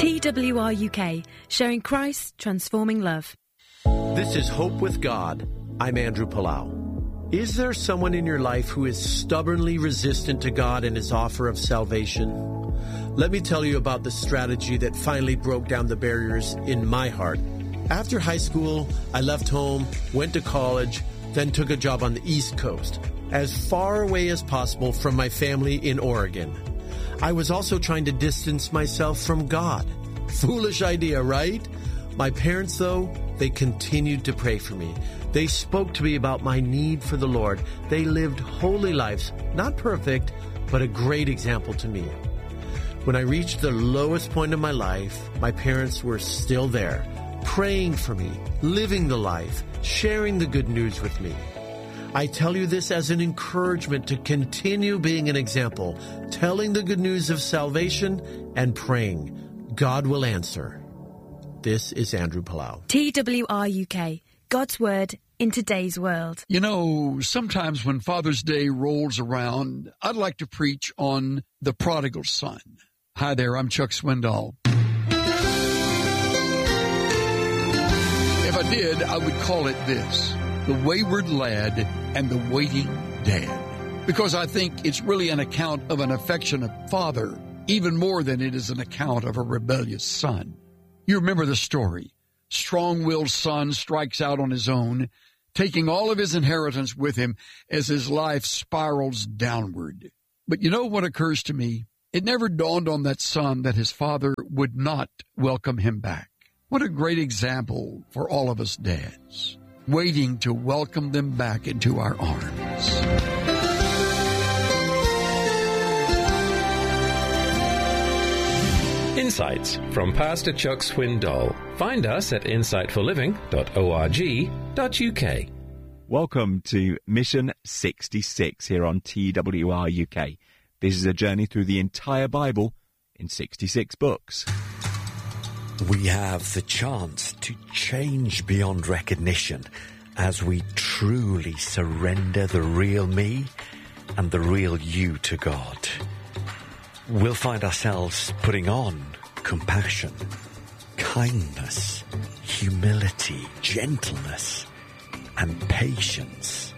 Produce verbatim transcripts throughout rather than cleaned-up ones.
T W R U K, showing Christ, transforming love. This is Hope with God. I'm Andrew Palau. Is there someone in your life who is stubbornly resistant to God and his offer of salvation? Let me tell you about the strategy that finally broke down the barriers in my heart. After high school, I left home, went to college, then took a job on the East Coast, as far away as possible from my family in Oregon. I was also trying to distance myself from God. Foolish idea, right? My parents, though, they continued to pray for me. They spoke to me about my need for the Lord. They lived holy lives, not perfect, but a great example to me. When I reached the lowest point of my life, my parents were still there, praying for me, living the life, sharing the good news with me. I tell you this as an encouragement to continue being an example, telling the good news of salvation and praying. God will answer. This is Andrew Palau. T W R U K, God's Word in today's world. You know, sometimes when Father's Day rolls around, I'd like to preach on the prodigal son. Hi there, I'm Chuck Swindoll. If I did, I would call it this: the wayward lad and the waiting dad. Because I think it's really an account of an affectionate father, even more than it is an account of a rebellious son. You remember the story. Strong-willed son strikes out on his own, taking all of his inheritance with him as his life spirals downward. But you know what occurs to me? It never dawned on that son that his father would not welcome him back. What a great example for all of us dads, waiting to welcome them back into our arms. Insights from Pastor Chuck Swindoll. Find us at insight for living dot org dot U K. Welcome to Mission sixty-six here on T W R U K. This is a journey through the entire Bible in sixty-six books. We have the chance to change beyond recognition as we truly surrender the real me and the real you to God. We'll find ourselves putting on compassion, kindness, humility, gentleness, and patience.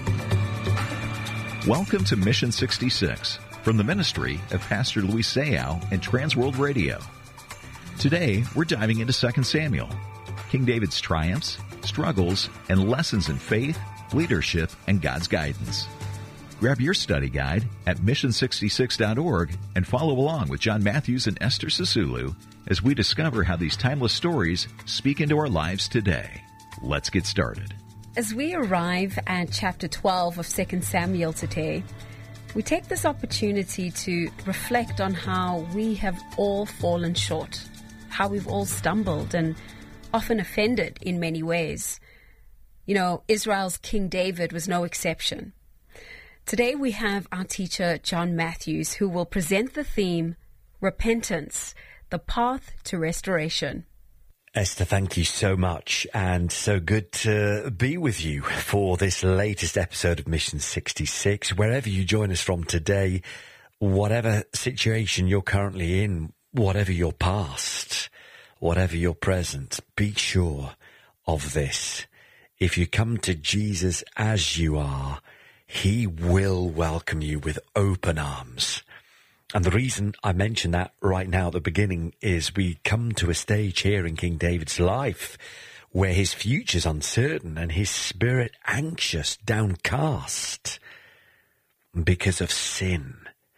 Welcome to Mission sixty-six from the ministry of Pastor Luis Sayao and Transworld Radio. Today, we're diving into Second Samuel, King David's triumphs, struggles, and lessons in faith, leadership, and God's guidance. Grab your study guide at mission sixty-six dot org and follow along with John Matthews and Esther Sisulu as we discover how these timeless stories speak into our lives today. Let's get started. As we arrive at chapter twelve of Second Samuel today, we take this opportunity to reflect on how we have all fallen short, how we've all stumbled and often offended in many ways. You know, Israel's King David was no exception. Today we have our teacher, John Matthews, who will present the theme, Repentance, the Path to Restoration. Esther, thank you so much, and so good to be with you for this latest episode of Mission sixty-six. Wherever you join us from today, whatever situation you're currently in, whatever your past, whatever your present, be sure of this. If you come to Jesus as you are, He will welcome you with open arms. And the reason I mention that right now at the beginning is we come to a stage here in King David's life where his future's uncertain and his spirit anxious, downcast because of sin.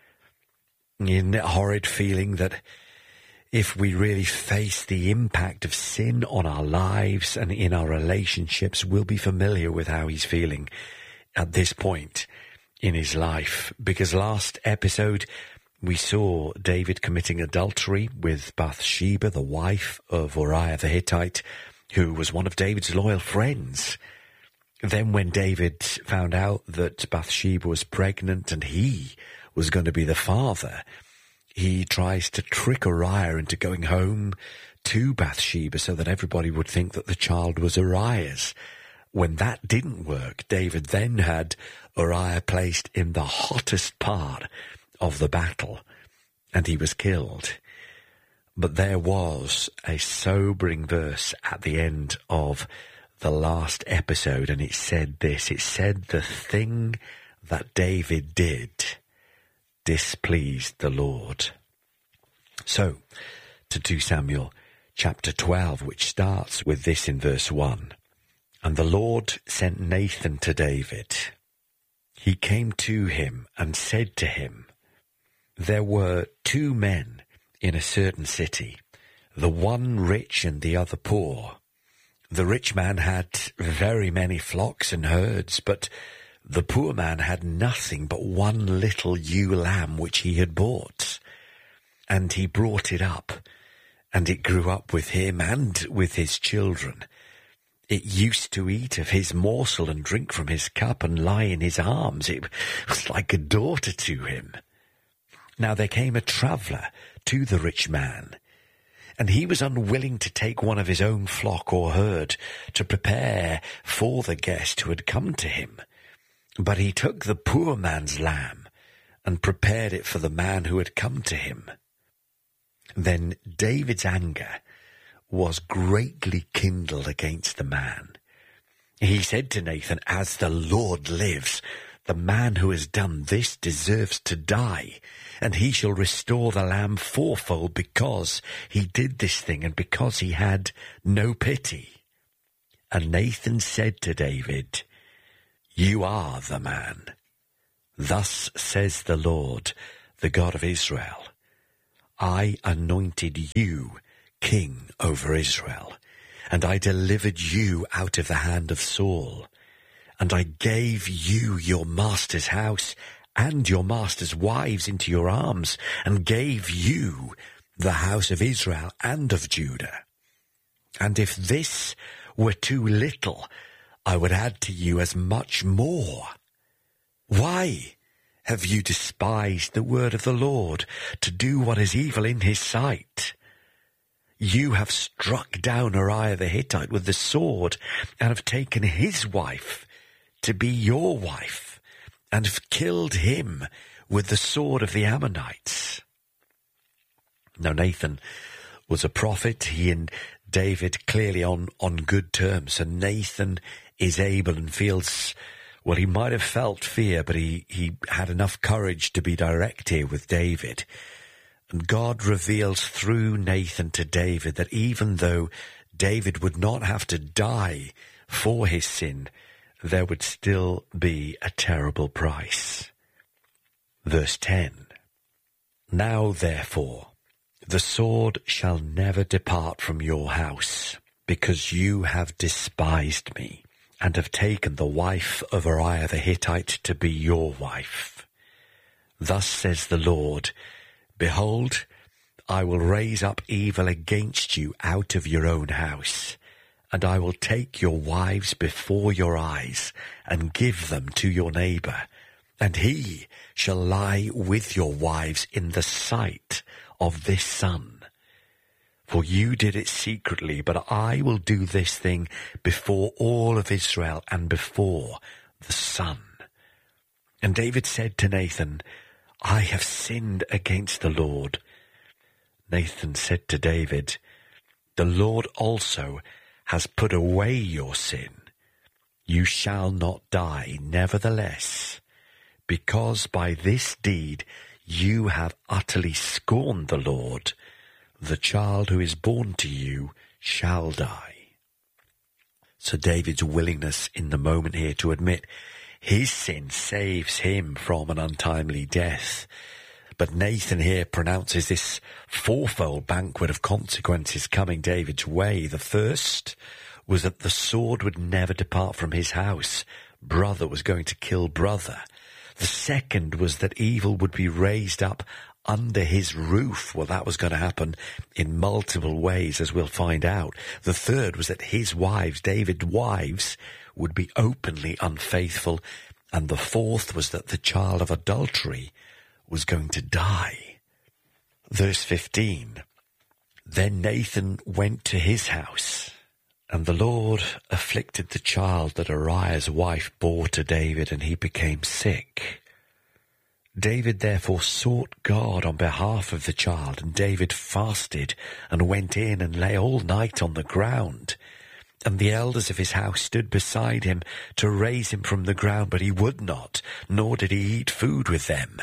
In that horrid feeling that if we really face the impact of sin on our lives and in our relationships, we'll be familiar with how he's feeling at this point in his life. Because last episode, we saw David committing adultery with Bathsheba, the wife of Uriah the Hittite, who was one of David's loyal friends. Then when David found out that Bathsheba was pregnant and he was going to be the father, he tries to trick Uriah into going home to Bathsheba so that everybody would think that the child was Uriah's. When that didn't work, David then had Uriah placed in the hottest part of the battle, and he was killed. But there was a sobering verse at the end of the last episode, and it said this. It said the thing that David did displeased the Lord. So, to Second Samuel chapter twelve, which starts with this in verse one. And the Lord sent Nathan to David. He came to him and said to him, there were two men in a certain city, the one rich and the other poor. The rich man had very many flocks and herds, but the poor man had nothing but one little ewe lamb which he had bought. And he brought it up, and it grew up with him and with his children. It used to eat of his morsel and drink from his cup and lie in his arms. It was like a daughter to him. Now there came a traveller to the rich man, and he was unwilling to take one of his own flock or herd to prepare for the guest who had come to him. But he took the poor man's lamb and prepared it for the man who had come to him. Then David's anger was greatly kindled against the man. He said to Nathan, as the Lord lives, the man who has done this deserves to die, and he shall restore the lamb fourfold because he did this thing and because he had no pity. And Nathan said to David, you are the man. Thus says the Lord, the God of Israel, I anointed you king over Israel, and I delivered you out of the hand of Saul, and I gave you your master's house and your master's wives into your arms, and gave you the house of Israel and of Judah. And if this were too little, I would add to you as much more. Why have you despised the word of the Lord to do what is evil in his sight? You have struck down Uriah the Hittite with the sword, and have taken his wife to be your wife, and have killed him with the sword of the Ammonites. Now Nathan was a prophet. He and David clearly on, on good terms, and Nathan is able and feels, well, he might have felt fear, but he, he had enough courage to be direct here with David. And God reveals through Nathan to David that even though David would not have to die for his sin, there would still be a terrible price. Verse ten. Now therefore, the sword shall never depart from your house, because you have despised me, and have taken the wife of Uriah the Hittite to be your wife. Thus says the Lord, behold, I will raise up evil against you out of your own house, and I will take your wives before your eyes, and give them to your neighbour, and he shall lie with your wives in the sight of this sun. For you did it secretly, but I will do this thing before all of Israel and before the sun. And David said to Nathan, I have sinned against the Lord. Nathan said to David, the Lord also has put away your sin. You shall not die, nevertheless, because by this deed you have utterly scorned the Lord. The child who is born to you shall die. So David's willingness in the moment here to admit his sin saves him from an untimely death. But Nathan here pronounces this fourfold banquet of consequences coming David's way. The first was that the sword would never depart from his house. Brother was going to kill brother. The second was that evil would be raised up under his roof. Well, that was going to happen in multiple ways, as we'll find out. The third was that his wives, David's wives, would be openly unfaithful. And the fourth was that the child of adultery was going to die. Verse fifteen. Then Nathan went to his house, and the Lord afflicted the child that Uriah's wife bore to David, and he became sick. David therefore sought God on behalf of the child, and David fasted and went in and lay all night on the ground. And the elders of his house stood beside him to raise him from the ground, but he would not, nor did he eat food with them.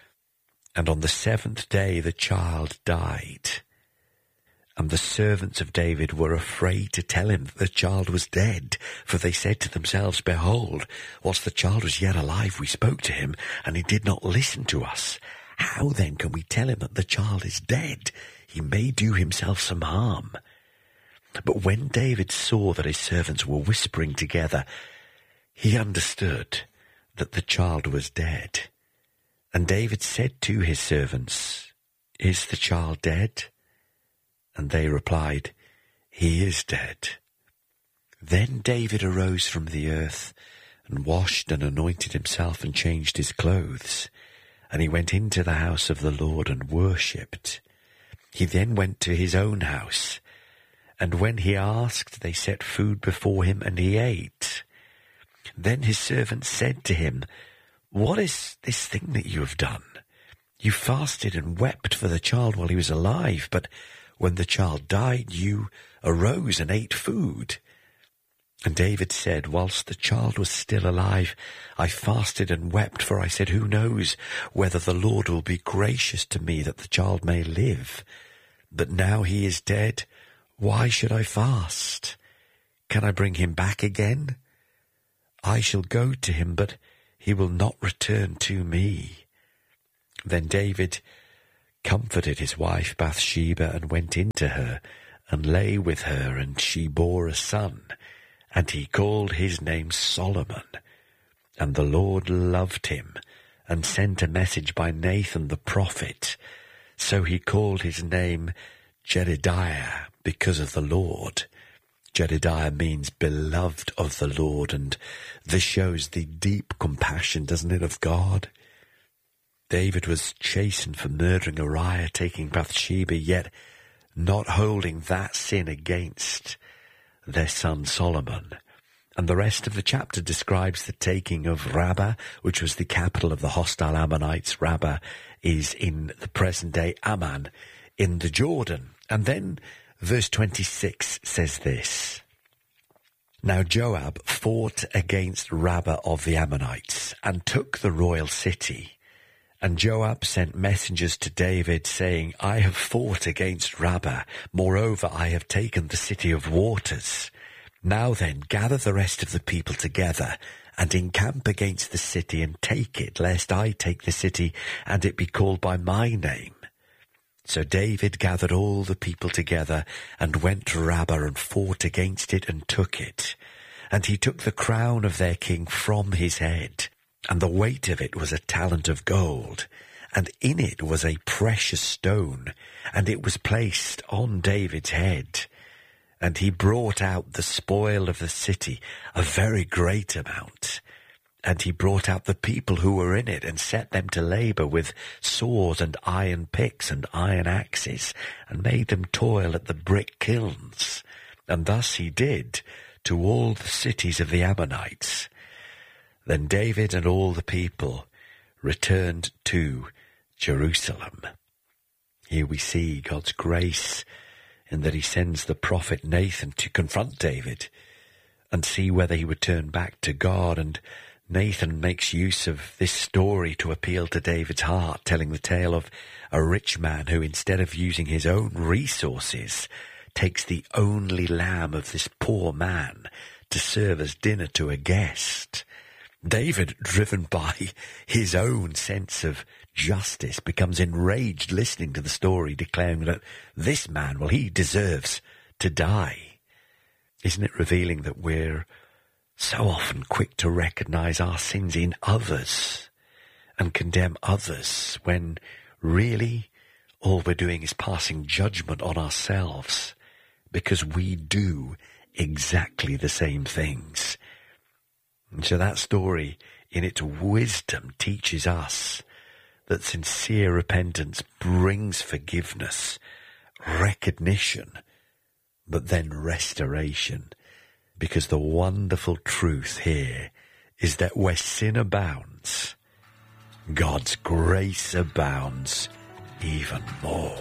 And on the seventh day the child died. And the servants of David were afraid to tell him that the child was dead, for they said to themselves, Behold, whilst the child was yet alive, we spoke to him, and he did not listen to us. How then can we tell him that the child is dead? He may do himself some harm. But when David saw that his servants were whispering together, he understood that the child was dead. And David said to his servants, Is the child dead? And they replied, He is dead. Then David arose from the earth, and washed and anointed himself, and changed his clothes. And he went into the house of the Lord and worshipped. He then went to his own house, and when he asked, they set food before him, and he ate. Then his servants said to him, What is this thing that you have done? You fasted and wept for the child while he was alive, but when the child died, you arose and ate food. And David said, Whilst the child was still alive, I fasted and wept, for I said, Who knows whether the Lord will be gracious to me that the child may live? But now he is dead. Why should I fast? Can I bring him back again? I shall go to him, but he will not return to me. Then David comforted his wife Bathsheba, and went into her, and lay with her, and she bore a son, and he called his name Solomon. And the Lord loved him, and sent a message by Nathan the prophet. So he called his name Jedidiah, because of the Lord. Jedidiah means beloved of the Lord, and this shows the deep compassion, doesn't it, of God? David was chastened for murdering Uriah, taking Bathsheba, yet not holding that sin against their son Solomon. And the rest of the chapter describes the taking of Rabbah, which was the capital of the hostile Ammonites. Rabbah is in the present-day Amman in the Jordan. And then verse twenty-six says this, Now Joab fought against Rabbah of the Ammonites, and took the royal city. And Joab sent messengers to David, saying, I have fought against Rabbah. Moreover, I have taken the city of waters. Now then, gather the rest of the people together, and encamp against the city, and take it, lest I take the city, and it be called by my name. So David gathered all the people together, and went to Rabbah, and fought against it, and took it. And he took the crown of their king from his head, and the weight of it was a talent of gold, and in it was a precious stone, and it was placed on David's head. And he brought out the spoil of the city, a very great amount. And he brought out the people who were in it, and set them to labour with saws and iron picks and iron axes, and made them toil at the brick kilns. And thus he did to all the cities of the Ammonites. Then David and all the people returned to Jerusalem. Here we see God's grace in that he sends the prophet Nathan to confront David and see whether he would turn back to God. And Nathan makes use of this story to appeal to David's heart, telling the tale of a rich man who, instead of using his own resources, takes the only lamb of this poor man to serve as dinner to a guest. David, driven by his own sense of justice, becomes enraged listening to the story, declaring that this man, well, he deserves to die. Isn't it revealing that we're so often quick to recognize our sins in others and condemn others, when really all we're doing is passing judgment on ourselves, because we do exactly the same things. And so that story, in its wisdom, teaches us that sincere repentance brings forgiveness, recognition, but then restoration. Because the wonderful truth here is that where sin abounds, God's grace abounds even more.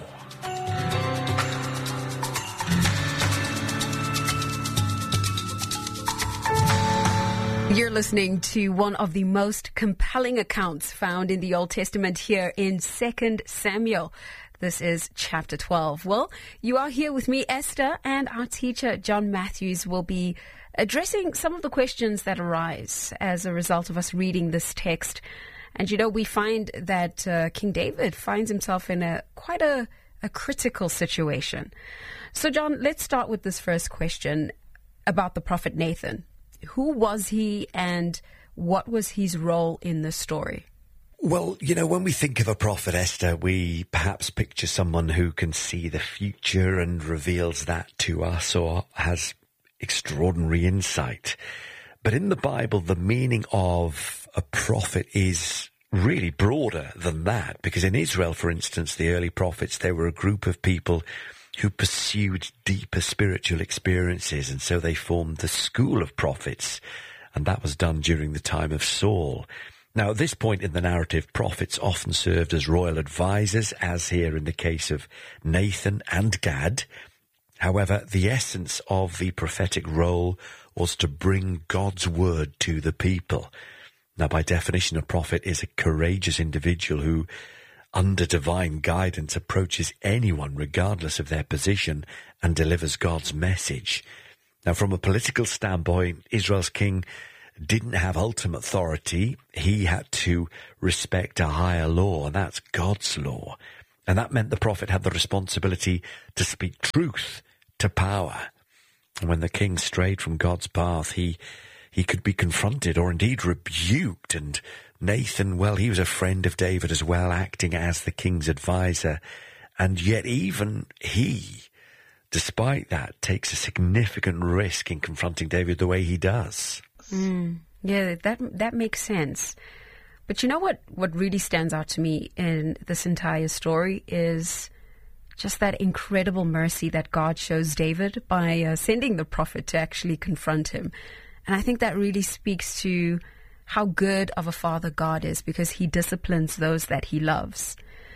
You're listening to one of the most compelling accounts found in the Old Testament here in Second Samuel. This is chapter twelve. Well, you are here with me, Esther, and our teacher, John Matthews, will be addressing some of the questions that arise as a result of us reading this text. And, you know, we find that uh, King David finds himself in a quite a, a critical situation. So, John, let's start with this first question about the prophet Nathan. Who was he and what was his role in the story? Well, you know, when we think of a prophet, Esther, we perhaps picture someone who can see the future and reveals that to us or has extraordinary insight. But in the Bible, the meaning of a prophet is really broader than that, because in Israel, for instance, the early prophets, they were a group of people who pursued deeper spiritual experiences, and so they formed the school of prophets, and that was done during the time of Saul. Now, at this point in the narrative, prophets often served as royal advisors, as here in the case of Nathan and Gad. However, the essence of the prophetic role was to bring God's word to the people. Now, by definition, a prophet is a courageous individual who, under divine guidance, approaches anyone regardless of their position and delivers God's message. Now, from a political standpoint, Israel's king didn't have ultimate authority. He had to respect a higher law, and that's God's law. And that meant the prophet had the responsibility to speak truth to power. And when the king strayed from God's path, he he could be confronted or indeed rebuked. And Nathan, well, he was a friend of David as well, acting as the king's advisor. And yet even he, despite that, takes a significant risk in confronting David the way he does. Mm, yeah, that that makes sense. But you know what, what really stands out to me in this entire story is just that incredible mercy that God shows David by uh, sending the prophet to actually confront him. And I think that really speaks to how good of a father God is, because he disciplines those that he loves.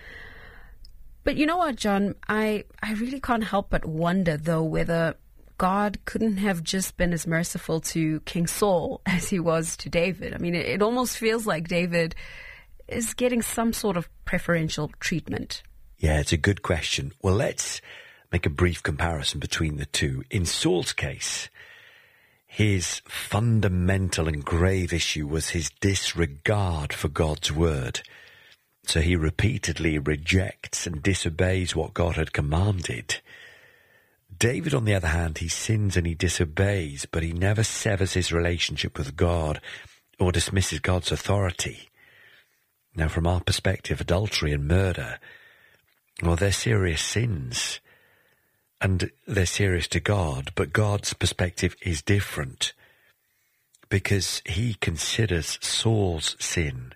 But you know what, John, I, I really can't help but wonder, though, whether God couldn't have just been as merciful to King Saul as he was to David. I mean, it, it almost feels like David is getting some sort of preferential treatment. Yeah, it's a good question. Well, let's make a brief comparison between the two. In Saul's case, his fundamental and grave issue was his disregard for God's word. So he repeatedly rejects and disobeys what God had commanded. David, on the other hand, he sins and he disobeys, but he never severs his relationship with God or dismisses God's authority. Now, from our perspective, adultery and murder, well, they're serious sins, and they're serious to God, but God's perspective is different, because he considers Saul's sin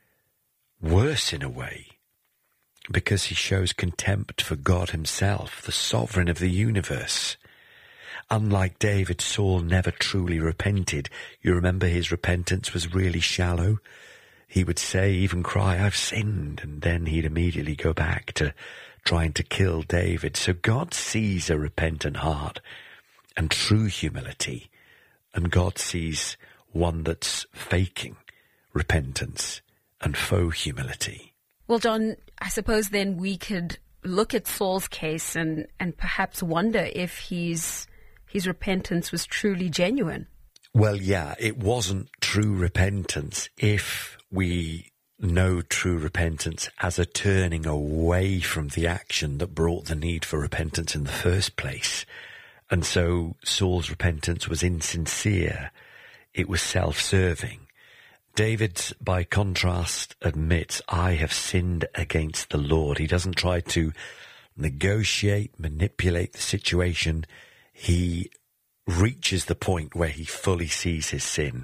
worse in a way, because he shows contempt for God himself, the sovereign of the universe. Unlike David, Saul never truly repented. You remember his repentance was really shallow. He would say, even cry, I've sinned, and then he'd immediately go back to trying to kill David. So God sees a repentant heart and true humility, and God sees one that's faking repentance and faux humility. Well, John, I suppose then we could look at Saul's case and, and perhaps wonder if his, his repentance was truly genuine. Well, yeah, it wasn't true repentance if we know true repentance as a turning away from the action that brought the need for repentance in the first place. And so Saul's repentance was insincere. It was self-serving. David, by contrast, admits, I have sinned against the Lord. He doesn't try to negotiate, manipulate the situation. He reaches the point where he fully sees his sin,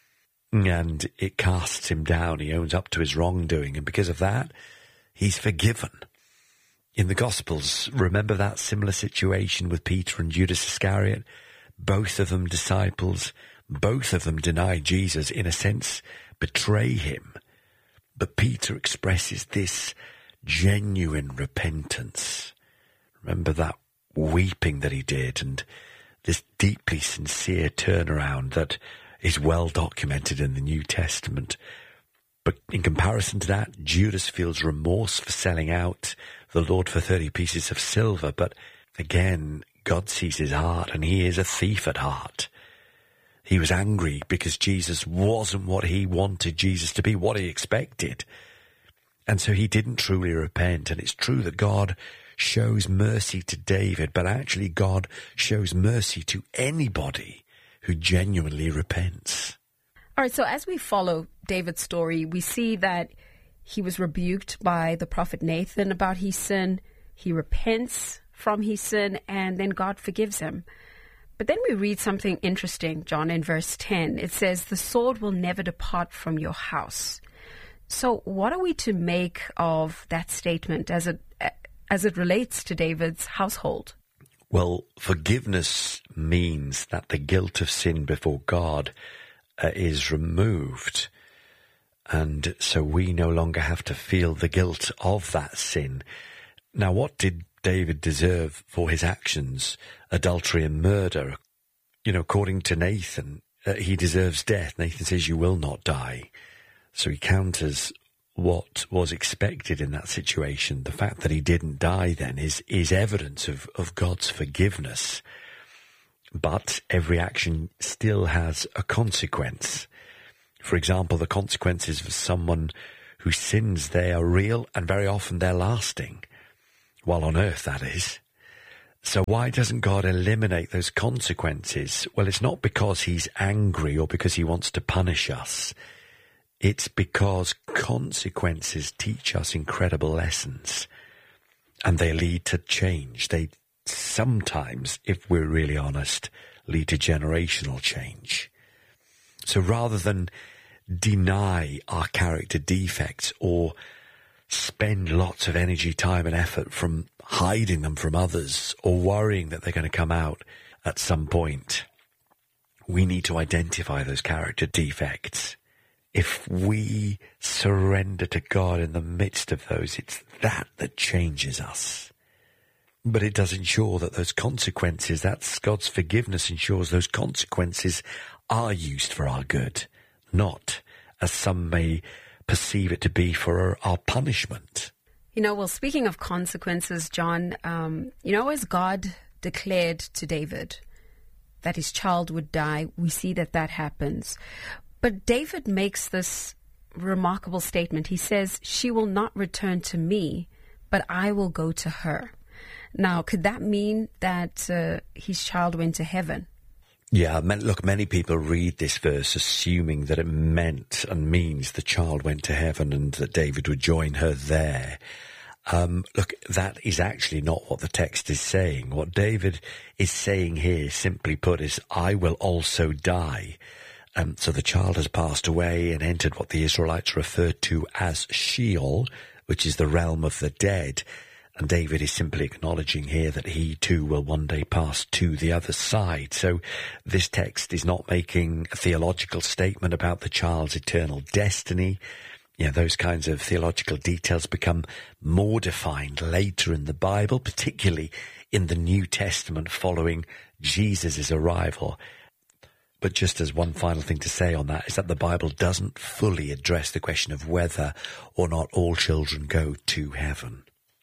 and it casts him down. He owns up to his wrongdoing, and because of that, he's forgiven. In the Gospels, remember that similar situation with Peter and Judas Iscariot? Both of them disciples, both of them deny Jesus, in a sense, betray him. But Peter expresses this genuine repentance. Remember that weeping that he did, and this deeply sincere turnaround that is well documented in the New Testament. But in comparison to that, Judas feels remorse for selling out the Lord for thirty pieces of silver. But again, God sees his heart, and he is a thief at heart. He was angry because Jesus wasn't what he wanted Jesus to be, what he expected. And so he didn't truly repent. And it's true that God shows mercy to David, but actually God shows mercy to anybody who genuinely repents. All right, so as we follow David's story, we see that he was rebuked by the prophet Nathan about his sin. He repents from his sin, and then God forgives him. But then we read something interesting, John, in verse ten. It says, "The sword will never depart from your house." So what are we to make of that statement as it, as it relates to David's household? Well, forgiveness means that the guilt of sin before God uh, is removed. And so we no longer have to feel the guilt of that sin. Now, what did David deserve for his actions? Adultery and murder. You know, according to Nathan, uh, he deserves death. Nathan says, "You will not die." So he counters what was expected in that situation. The fact that he didn't die then is, is evidence of, of God's forgiveness. But every action still has a consequence. For example, the consequences of someone who sins, they are real, and very often they're lasting. While on earth, that is. So why doesn't God eliminate those consequences? Well, it's not because he's angry or because he wants to punish us. It's because consequences teach us incredible lessons, and they lead to change. They sometimes, if we're really honest, lead to generational change. So rather than deny our character defects or spend lots of energy, time and effort from hiding them from others or worrying that they're going to come out at some point, we need to identify those character defects. If we surrender to God in the midst of those, it's that that changes us. But it does ensure that those consequences, that's God's forgiveness, ensures those consequences are used for our good, not, as some may perceive it to be, for our punishment. You know, well, speaking of consequences, John, um, you know, as God declared to David that his child would die, we see that that happens. But David makes this remarkable statement. He says, "She will not return to me, but I will go to her." Now, could that mean that uh, his child went to heaven? Yeah, look, many people read this verse assuming that it meant and means the child went to heaven and that David would join her there. Um, look, that is actually not what the text is saying. What David is saying here, simply put, is, "I will also die." Um, so the child has passed away and entered what the Israelites referred to as Sheol, which is the realm of the dead. And David is simply acknowledging here that he too will one day pass to the other side. So this text is not making a theological statement about the child's eternal destiny. You know, those kinds of theological details become more defined later in the Bible, particularly in the New Testament following Jesus' arrival. But just as one final thing to say on that is that the Bible doesn't fully address the question of whether or not all children go to heaven.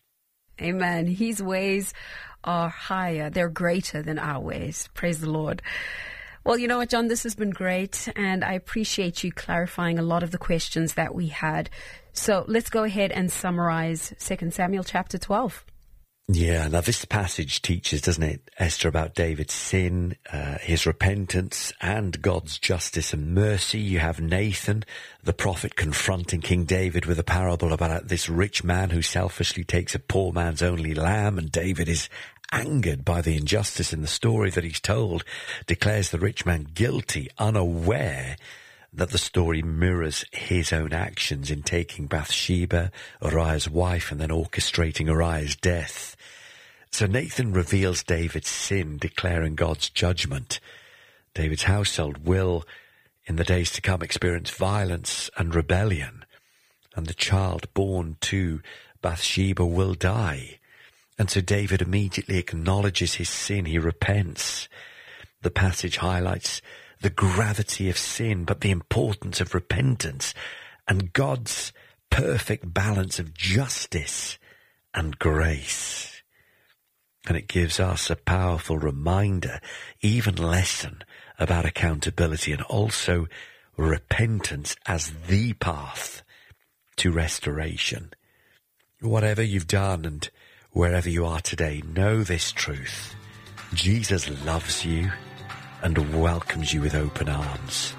Amen. His ways are higher. They're greater than our ways. Praise the Lord. Well, you know what, John, this has been great, and I appreciate you clarifying a lot of the questions that we had. So let's go ahead and summarize Second Samuel chapter twelve. Yeah, now this passage teaches, doesn't it, Esther, about David's sin, uh, his repentance, and God's justice and mercy. You have Nathan, the prophet, confronting King David with a parable about this rich man who selfishly takes a poor man's only lamb, and David is angered by the injustice in the story that he's told, declares the rich man guilty, unaware that the story mirrors his own actions in taking Bathsheba, Uriah's wife, and then orchestrating Uriah's death. So Nathan reveals David's sin, declaring God's judgment. David's household will, in the days to come, experience violence and rebellion. and the child born to Bathsheba will die. And so David immediately acknowledges his sin. He repents. The passage highlights the gravity of sin, but the importance of repentance and God's perfect balance of justice and grace. And it gives us a powerful reminder, even lesson about accountability and also repentance as the path to restoration. Whatever you've done and wherever you are today, know this truth. Jesus loves you and welcomes you with open arms.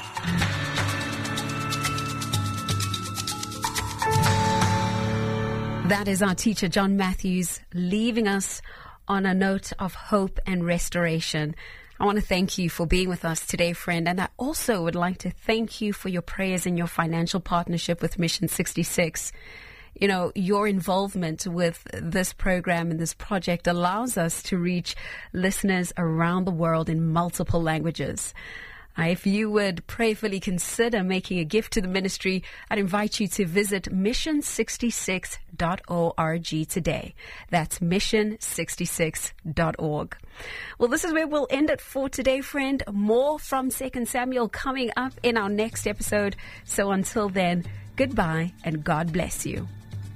That is our teacher, John Matthews, leaving us on a note of hope and restoration. I want to thank you for being with us today, friend. And I also would like to thank you for your prayers and your financial partnership with Mission sixty-six. You know, your involvement with this program and this project allows us to reach listeners around the world in multiple languages. Uh, if you would prayerfully consider making a gift to the ministry, I'd invite you to visit mission sixty-six dot org today. That's mission sixty-six dot org. Well, this is where we'll end it for today, friend. More from Second Samuel coming up in our next episode. So until then, goodbye and God bless you.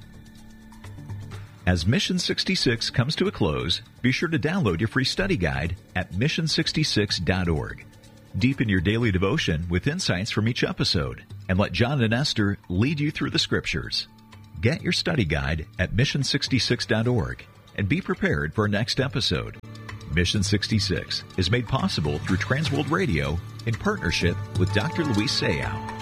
As Mission sixty-six comes to a close, be sure to download your free study guide at mission sixty-six dot org. Deepen your daily devotion with insights from each episode, and let John and Esther lead you through the Scriptures. Get your study guide at mission sixty-six dot org and be prepared for our next episode. Mission sixty-six is made possible through Transworld Radio in partnership with Doctor Luis Sayao.